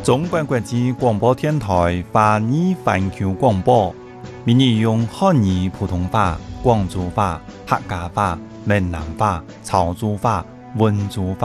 中国国际广播电台华语环球广播，闽语用汉语、普通话、广州话、客家话、闽南话、潮州话、温州话。